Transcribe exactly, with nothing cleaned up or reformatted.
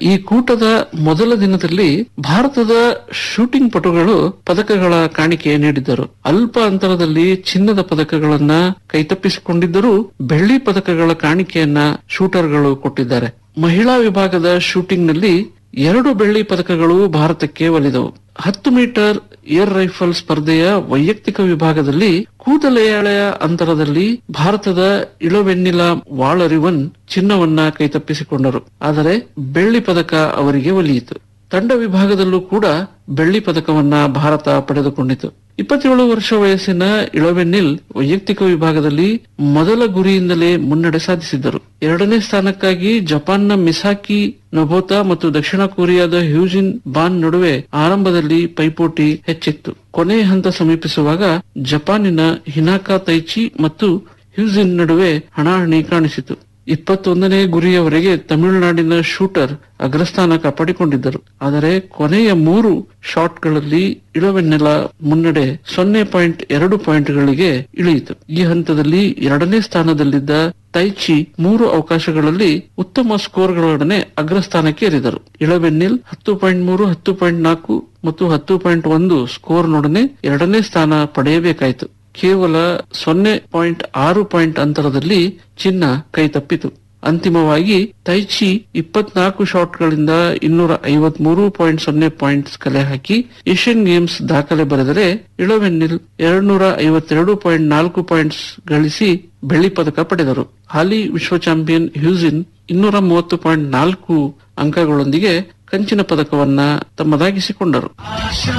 ಈ ಕೂಟದ ಮೊದಲ ದಿನದಲ್ಲಿ ಭಾರತದ ಶೂಟಿಂಗ್ ಪಟುಗಳು ಪದಕಗಳ ಕಾಣಿಕೆ ನೀಡಿದ್ದರು. ಅಲ್ಪ ಅಂತರದಲ್ಲಿ ಚಿನ್ನದ ಪದಕಗಳನ್ನ ಕೈತಪ್ಪಿಸಿಕೊಂಡಿದ್ದರೂ ಬೆಳ್ಳಿ ಪದಕಗಳ ಕಾಣಿಕೆಯನ್ನ ಶೂಟರ್ಗಳು ಕೊಟ್ಟಿದ್ದಾರೆ. ಮಹಿಳಾ ವಿಭಾಗದ ಶೂಟಿಂಗ್ ನಲ್ಲಿ ಎರಡು ಬೆಳ್ಳಿ ಪದಕಗಳು ಭಾರತಕ್ಕೆ ಒಲಿದವು. ಹತ್ತು ಮೀಟರ್ ಏರ್ ರೈಫಲ್ ಸ್ಪರ್ಧೆಯ ವೈಯಕ್ತಿಕ ವಿಭಾಗದಲ್ಲಿ ಕೂದಲೆಳೆಯ ಅಂತರದಲ್ಲಿ ಭಾರತದ ಇಳವೆನ್ನಿಲ ವಾಳರಿವನ್ ಚಿನ್ನವನ್ನ ಕೈತಪ್ಪಿಸಿಕೊಂಡರು. ಆದರೆ ಬೆಳ್ಳಿ ಪದಕ ಅವರಿಗೆ ಒಲಿಯಿತು. ತಂಡ ವಿಭಾಗದಲ್ಲೂ ಕೂಡ ಬೆಳ್ಳಿ ಪದಕವನ್ನ ಭಾರತ ಪಡೆದುಕೊಂಡಿತು. ಇಪ್ಪತ್ತೇಳು ವರ್ಷ ವಯಸ್ಸಿನ ಇಳವೆನ್ನಿಲ್ ವೈಯಕ್ತಿಕ ವಿಭಾಗದಲ್ಲಿ ಮೊದಲ ಗುರಿಯಿಂದಲೇ ಮುನ್ನಡೆ ಸಾಧಿಸಿದ್ದರು. ಎರಡನೇ ಸ್ಥಾನಕ್ಕಾಗಿ ಜಪಾನ್ನ ಮಿಸಾಕಿ ನೊಬೋತಾ ಮತ್ತು ದಕ್ಷಿಣ ಕೊರಿಯಾದ ಹ್ಯೂಜಿನ್ ಬಾನ್ ನಡುವೆ ಆರಂಭದಲ್ಲಿ ಪೈಪೋಟಿ ಹೆಚ್ಚಿತ್ತು. ಕೊನೆಯ ಹಂತ ಸಮೀಪಿಸುವಾಗ ಜಪಾನಿನ ಹಿನಾಕಾ ತೈಚಿ ಮತ್ತು ಹ್ಯೂಜಿನ್ ನಡುವೆ ಹಣಾಹಣಿ ಕಾಣಿಸಿತು. ಇಪ್ಪತ್ತೊಂದನೇ ಗುರಿಯವರೆಗೆ ತಮಿಳುನಾಡಿನ ಶೂಟರ್ ಅಗ್ರಸ್ಥಾನ ಕಾಪಾಡಿಕೊಂಡಿದ್ದರು. ಆದರೆ ಕೊನೆಯ ಮೂರು ಶಾಟ್ಗಳಲ್ಲಿ ಇಳವೆನ್ನೆಲ ಮುನ್ನಡೆ ಸೊನ್ನೆ ಪಾಯಿಂಟ್ ಎರಡು ಪಾಯಿಂಟ್ಗಳಿಗೆ ಇಳಿಯಿತು. ಈ ಹಂತದಲ್ಲಿ ಎರಡನೇ ಸ್ಥಾನದಲ್ಲಿದ್ದ ತೈಚಿ ಮೂರು ಅವಕಾಶಗಳಲ್ಲಿ ಉತ್ತಮ ಸ್ಕೋರ್ಗಳೊಡನೆ ಅಗ್ರಸ್ಥಾನಕ್ಕೆ ಏರಿದರು. ಇಳವೆನ್ನಿಲ್ ಹತ್ತು ಪಾಯಿಂಟ್ ಮೂರು ಹತ್ತು ಪಾಯಿಂಟ್ ನಾಲ್ಕು ಮತ್ತು ಹತ್ತು ಪಾಯಿಂಟ್ ಒಂದು ಸ್ಕೋರ್ನೊಡನೆ ಎರಡನೇ ಸ್ಥಾನ ಪಡೆಯಬೇಕಾಯಿತು. ಕೇವಲ ಸೊನ್ನೆ ಪಾಯಿಂಟ್ ಆರು ಪಾಯಿಂಟ್ ಅಂತರದಲ್ಲಿ ಚಿನ್ನ ಕೈತಪ್ಪಿತು. ಅಂತಿಮವಾಗಿ ತೈಚಿ ಇಪ್ಪತ್ನಾಲ್ಕು ಶಾಟ್ಗಳಿಂದ ಇನ್ನೂರ ಐವತ್ ಮೂರು ಪಾಯಿಂಟ್ ಸೊನ್ನೆ ಪಾಯಿಂಟ್ಸ್ ಕಲೆ ಹಾಕಿ ಏಷ್ಯನ್ ಗೇಮ್ಸ್ ದಾಖಲೆ ಬರೆದರೆ ಇಳವೆನ್ನಿಲ್ ಎರಡ್ನೂರ ಐವತ್ತೆರಡು ಪಾಯಿಂಟ್ ನಾಲ್ಕು ಪಾಯಿಂಟ್ಸ್ ಗಳಿಸಿ ಬೆಳ್ಳಿ ಪದಕ ಪಡೆದರು. ಹಾಲಿ ವಿಶ್ವ ಚಾಂಪಿಯನ್ ಹ್ಯೂಜಿನ್ ಇನ್ನೂರ ಮೂವತ್ತು ಪಾಯಿಂಟ್ ನಾಲ್ಕು ಅಂಕಗಳೊಂದಿಗೆ ಕಂಚಿನ ಪದಕವನ್ನ ತಮ್ಮದಾಗಿಸಿಕೊಂಡರು.